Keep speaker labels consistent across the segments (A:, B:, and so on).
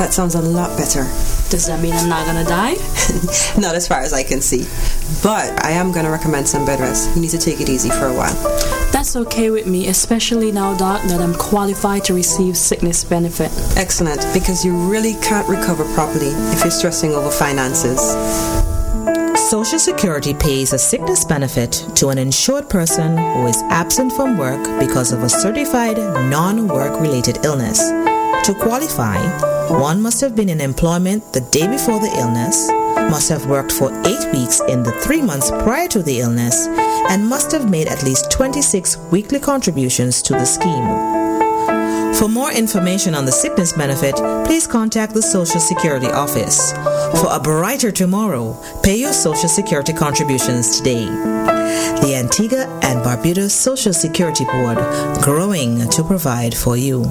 A: That sounds a lot better.
B: Does that mean I'm not gonna die?
A: Not as far as I can see. But I am gonna recommend some bed rest. You need to take it easy for a while.
B: That's okay with me, especially now, Doc, that I'm qualified to receive sickness benefit.
A: Excellent, because you really can't recover properly if you're stressing over finances.
C: Social Security pays a sickness benefit to an insured person who is absent from work because of a certified non-work related illness. To qualify, one must have been in employment the day before the illness, must have worked for 8 weeks in the 3 months prior to the illness, and must have made at least 26 weekly contributions to the scheme. For more information on the sickness benefit, please contact the Social Security office. For a brighter tomorrow, pay your Social Security contributions today. The Antigua and Barbuda Social Security Board, growing to provide for you.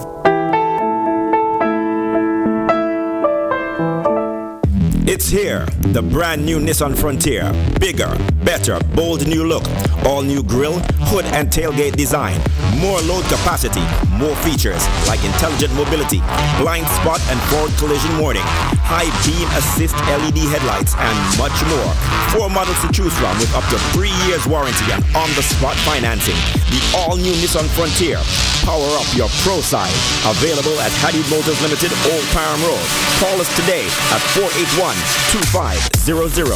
D: It's here, the brand new Nissan Frontier. Bigger, better, bold new look. All new grille, hood and tailgate design. More load capacity, more features like intelligent mobility, blind spot and forward collision warning, high beam assist LED headlights, and much more. 4 models to choose from with up to 3 years warranty and on-the-spot financing. The all-new Nissan Frontier. Power up your pro side. Available at Hadid Motors Limited, Old Parham Road. Call us today at 481-2500.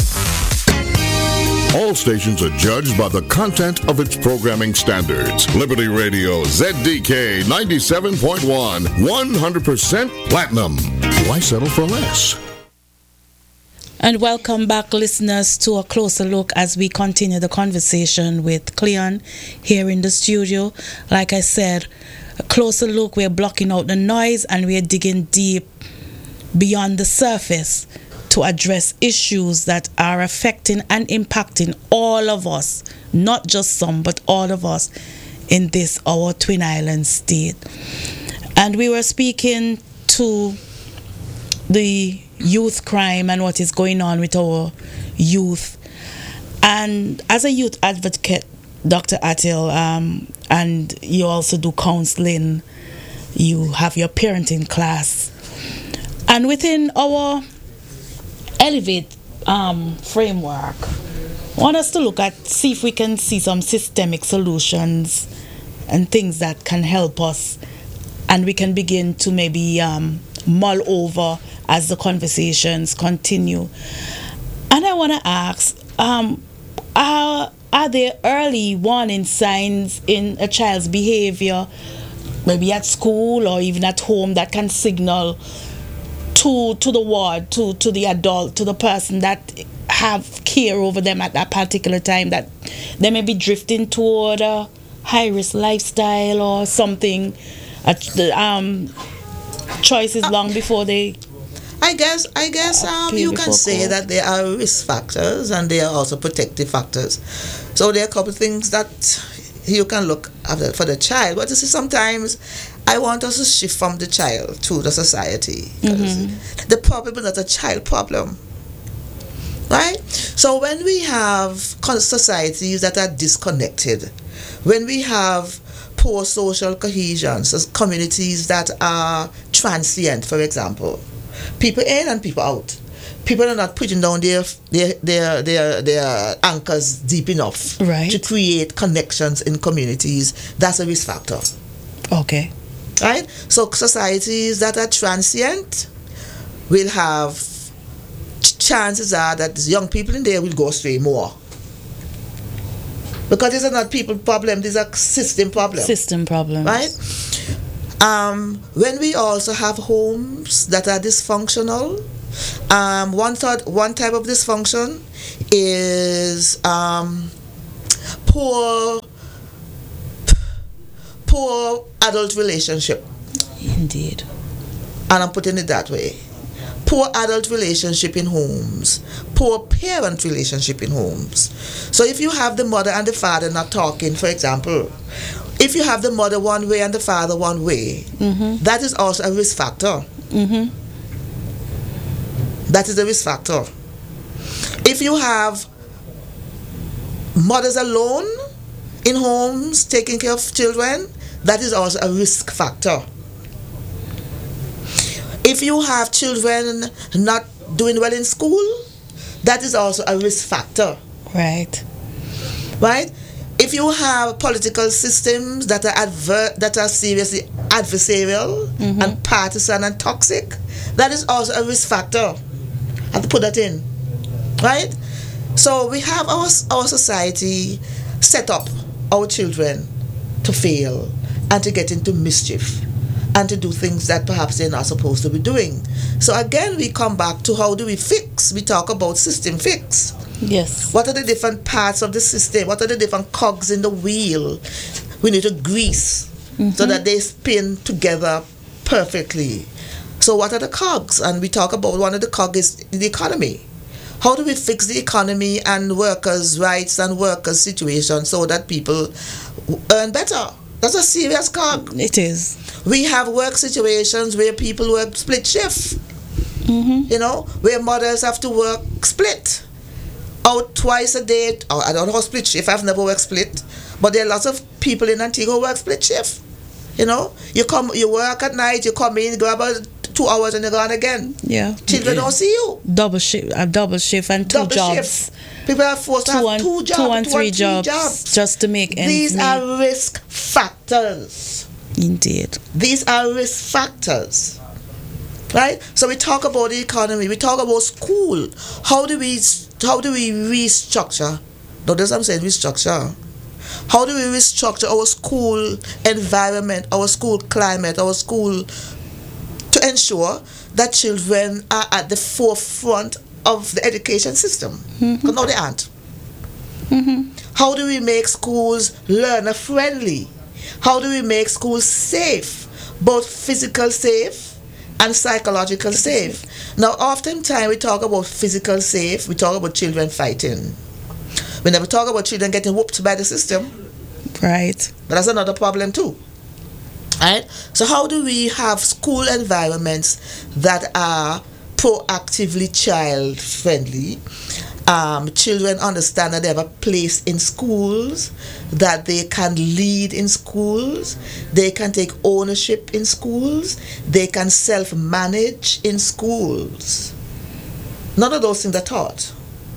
E: All stations are judged by the content of its programming standards. Liberty Radio ZDK 97.1, 100% platinum. Why settle for less?
F: And welcome back, listeners, to a closer look as we continue the conversation with Cleon here in the studio. Like I said, a closer look, we're blocking out the noise and we're digging deep beyond the surface to address issues that are affecting and impacting all of us, not just some, but all of us in this, our Twin Islands state. And we were speaking to the youth crime and what is going on with our youth. And as a youth advocate, Dr. Atil, and you also do counseling, you have your parenting class. And within our Elevate framework, I want us to look at, see if we can see some systemic solutions and things that can help us, and we can begin to maybe mull over as the conversations continue. And I want to ask, are there early warning signs in a child's behavior, maybe at school or even at home, that can signal to the ward, to the adult, to the person that have care over them at that particular time, that they may be drifting toward a high-risk lifestyle or something, choices long before they...
G: I guess you can say that there are risk factors and there are also protective factors. So there are a couple of things that you can look after for the child. But you see, sometimes I want us to shift from the child to the society. Mm-hmm. The problem is not a child problem, right? So when we have societies that are disconnected, when we have poor social cohesion, so communities that are transient, for example, people in and people out. People are not putting down their anchors deep enough to create connections in communities. That's a risk factor.
F: Okay.
G: Right? So societies that are transient will have, chances are that young people in there will go astray more. Because these are not people problems, these are system problems.
F: System problems.
G: Right? When we also have homes that are dysfunctional, one type of dysfunction is poor adult relationship.
F: Indeed.
G: And I'm putting it that way. Poor adult relationship in homes, poor parent relationship in homes. So if you have the mother and the father not talking, for example, if you have the mother one way and the father one way, mm-hmm. that is also a risk factor. Mm-hmm. That is a risk factor. If you have mothers alone in homes taking care of children, that is also a risk factor. If you have children not doing well in school, that is also a risk factor.
F: Right.
G: Right? If you have political systems that are seriously adversarial and partisan and toxic, that is also a risk factor. I have to put that in. Right? So we have our society set up our children to fail and to get into mischief and to do things that perhaps they're not supposed to be doing. So again, we come back to how do we fix? We talk about system fix.
F: Yes.
G: What are the different parts of the system? What are the different cogs in the wheel we need to grease so that they spin together perfectly? So what are the cogs? And we talk about one of the cogs is the economy. How do we fix the economy and workers' rights and workers' situation so that people earn better? That's a serious cog.
F: It is.
G: We have work situations where people work split shift. You know, where mothers have to work split. Out twice a day. Oh, I don't know how split shift. I've never worked split. But there are lots of people in Antigua who work split shift. You know, you work at night, you come in, grab about 2 hours and you're gone again.
F: Yeah.
G: Children don't see you.
F: Double shift and two jobs.
G: Shift. People are forced to have two and three jobs
F: just to make ends
G: These
F: meet.
G: are risk factors.
F: Indeed.
G: These are risk factors. Right? So we talk about the economy, we talk about school. How do we restructure? Notice I'm saying restructure. How do we restructure our school environment, our school climate, our school to ensure that children are at the forefront of the education system? Because now they aren't. How do we make schools learner friendly? How do we make schools safe, both physical safe and psychological safe? Now, oftentimes we talk about physical safe, we talk about children fighting. We never talk about children getting whooped by the system.
F: Right.
G: But that's another problem too. Right? So how do we have school environments that are proactively child friendly? Children understand that they have a place in schools, that they can lead in schools, they can take ownership in schools, they can self-manage in schools. None of those things are taught.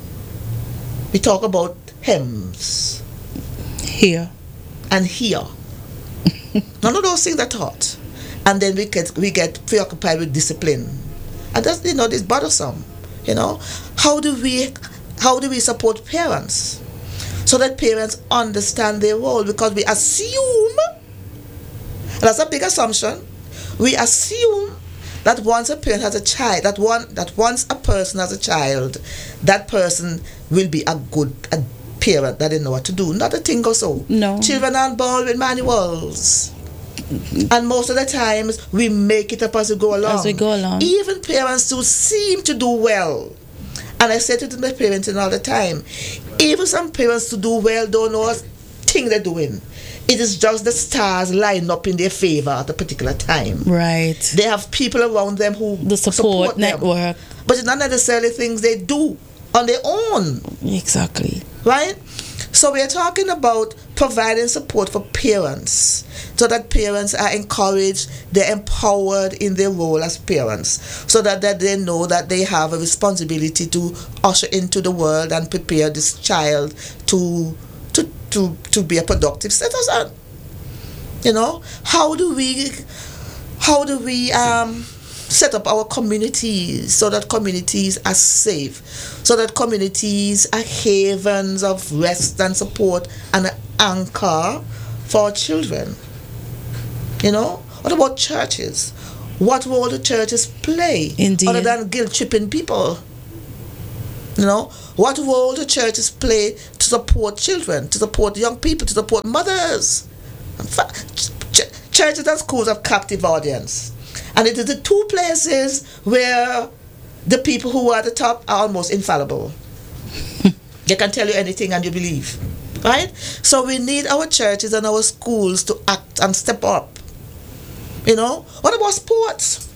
G: We talk about hymns.
F: Here.
G: And here. None of those things are taught. And then we get preoccupied with discipline. And that's, it's bothersome. How do we support parents so that parents understand their role? Because we assume, and that's a big assumption, we assume that once a parent has a child, that once a person has a child, that person will be a good parent, that they know what to do. Not a thing goes so.
F: No.
G: Children aren't born with manuals. And most of the times we make it up as we go along. Even parents who seem to do well. And I say to the parenting all the time, even some parents who do well don't know what thing they're doing. It is just the stars line up in their favor at a particular time.
F: Right.
G: They have people around them who
F: the support network.
G: Them. But it's not necessarily things they do on their own.
F: Exactly.
G: Right? So we are talking about providing support for parents so that parents are encouraged, they're empowered in their role as parents, so that they know that they have a responsibility to usher into the world and prepare this child to be a productive citizen. How do we set up our communities so that communities are safe, so that communities are havens of rest and support and an anchor for our children? What about churches? What role do churches play?
F: Indeed.
G: Other than guilt-tripping people? What role do churches play to support children, to support young people, to support mothers? Churches and schools have captive audience. And it is the two places where the people who are at the top are almost infallible. They can tell you anything and you believe. Right? So we need our churches and our schools to act and step up. What about sports?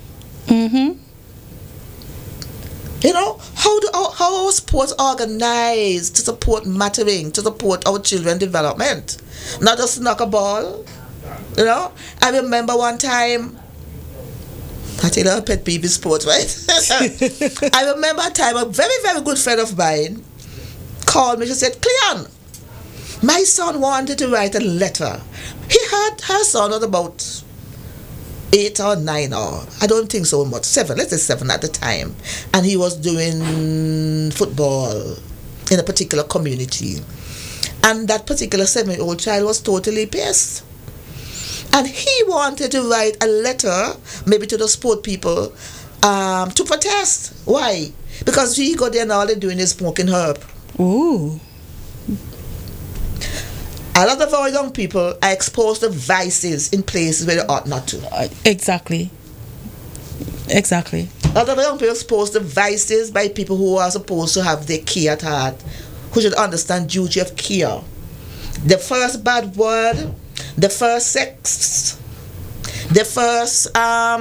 G: How are sports organized to support mattering, to support our children's development? Not just knock a ball. I remember one time I tell you, a pet peeve is sports, right? I remember a time a very, very good friend of mine called me. She said, Cleon, my son wanted to write a letter. He had her son was about 8 or 9 or I don't think so much, 7, let's say 7 at the time. And he was doing football in a particular community. And that particular 7-year-old child was totally pissed. And he wanted to write a letter, maybe to the sport people, to protest. Why? Because he got there and all they're doing is smoking herb.
F: Ooh.
G: A lot of our young people are exposed to vices in places where they ought not to.
F: Exactly. A lot of young people are exposed to vices by people who are supposed to have their care at heart, who should understand duty of care. The first bad word, the first sex, the first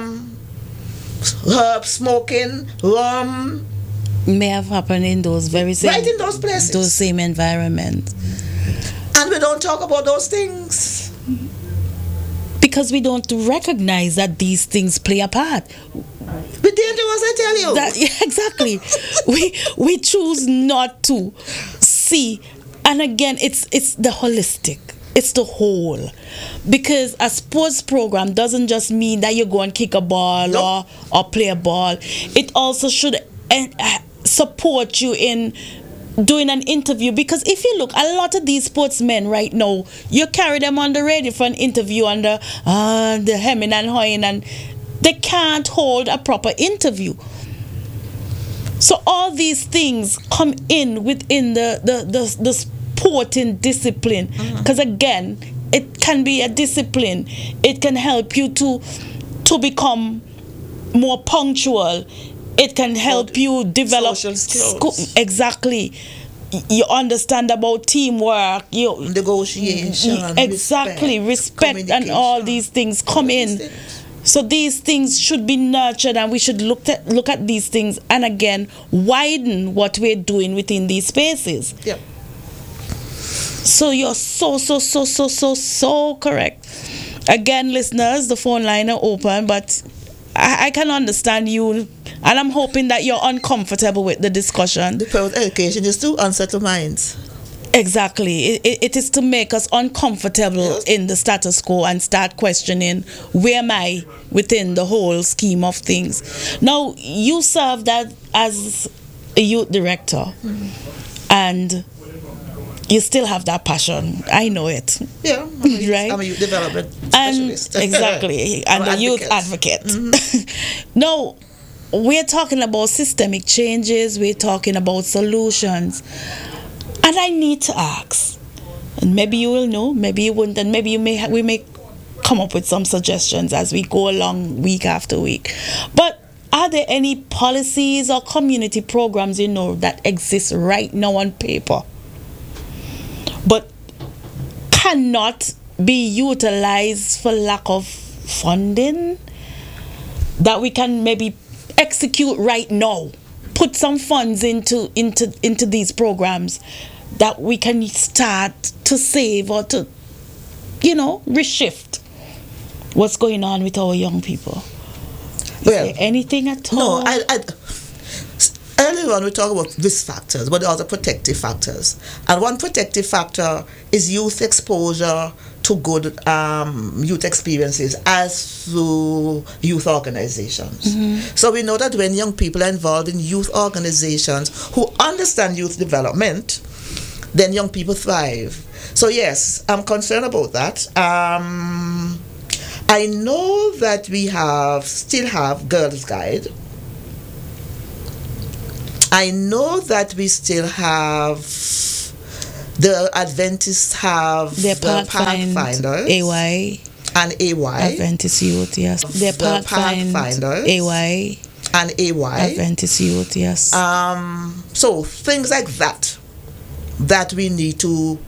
F: herb smoking, rum, may have happened in those very same,
G: right in those places,
F: those same environments.
G: And we don't talk about those things
F: because we don't recognize that these things play a part.
G: We're dangerous, I tell you.
F: Yeah, exactly. we choose not to see, and again, it's the holistic. It's the whole, because a sports program doesn't just mean that you go and kick a ball, nope, or play a ball. It also should support you in doing an interview, because if you look, a lot of these sportsmen right now, you carry them on the radio for an interview on the hemming and hawing, and they can't hold a proper interview. So all these things come in within the sporting discipline, because again, it can be a discipline. It can help you to become more punctual. It can help you develop
G: social skills.
F: Exactly. You understand about teamwork,
G: negotiation,
F: respect and all these things come in. So these things should be nurtured, and we should look at these things and again widen what we're doing within these spaces.
G: Yep.
F: So you're so correct. Again, listeners, the phone line are open, but I can understand you, and I'm hoping that you're uncomfortable with the discussion.
G: The purpose of education is to unsettle minds.
F: Exactly. It is to make us uncomfortable in the status quo and start questioning, where am I within the whole scheme of things? Now, you served as a youth director, and you still have that passion. I know it.
G: Yeah,
F: right?
G: I'm a youth development specialist.
F: Exactly. And a youth advocate. Mm-hmm. Now, we're talking about systemic changes. We're talking about solutions. And I need to ask, and maybe you will know, maybe you wouldn't, and maybe we may come up with some suggestions as we go along week after week. But are there any policies or community programs, that exist right now on paper, but cannot be utilized for lack of funding, that we can maybe execute right now? Put some funds into these programs that we can start to save or to, reshift what's going on with our young people. Is there anything at all?
G: No, earlier on we talked about risk factors, but also protective factors. And one protective factor is youth exposure to good youth experiences as through youth organizations. Mm-hmm. So we know that when young people are involved in youth organizations who understand youth development, then young people thrive. So yes, I'm concerned about that. I know that we still have Girls Guide. I know that we still have the Adventists have
F: their
G: Pathfinders,
F: AY
G: and AY.
F: Adventist Youth, yes. Their
G: Pathfinders,
F: AY
G: and AY.
F: Adventist Youth, yes.
G: So things like that we need to